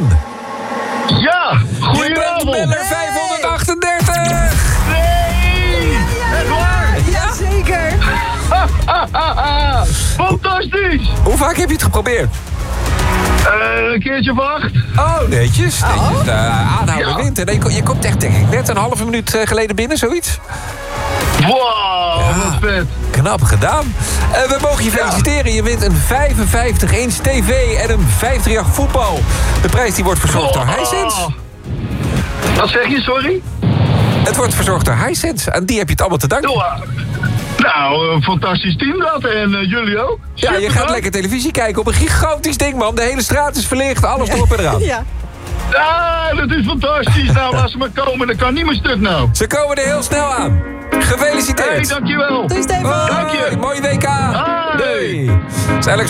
Daan. Ja, goedenavond. Beller 538. Nee, echt waar? Ja, zeker. Fantastisch. Hoe vaak heb je het geprobeerd? Een keertje of 8. Oh, netjes. Aanhouden Ja. wint. En je komt echt, denk ik, net een halve minuut geleden binnen, zoiets. Wow, wat vet. Knap gedaan. We mogen je feliciteren. Je wint een 55-inch tv en een 538 voetbal. De prijs die wordt verzorgd door Hisense. Wat zeg je, sorry? Het wordt verzorgd door Hisense. En die heb je het allemaal te danken. Nou, een fantastisch team dat. En jullie ook. Ja, je gaat lekker televisie kijken op een gigantisch ding, man. De hele straat is verlicht, alles erop en eraan. Ja. Ah, dat is fantastisch. Nou, laat ze maar komen. Dat kan niet meer stuk nou. Ze komen er heel snel aan. Gefeliciteerd. Hey, dankjewel. Doei, Stefan. Dank je. Mooie WK. Hoi. Doei. Het is eigenlijk